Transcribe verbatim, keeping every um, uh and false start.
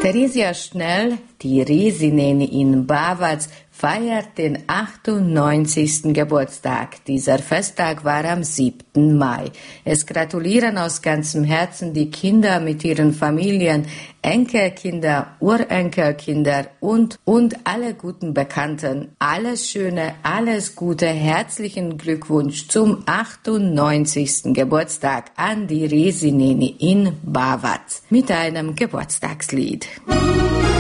Theresia Schnell, die Resineni in Bavac, feiert den achtundneunzigsten Geburtstag. Dieser Festtag war am siebten Mai. Es gratulieren aus ganzem Herzen die Kinder mit ihren Familien, Enkelkinder, Urenkelkinder und, und alle guten Bekannten. Alles Schöne, alles Gute, herzlichen Glückwunsch zum achtundneunzigsten Geburtstag an die Resineni in Bavac mit einem Geburtstagslied.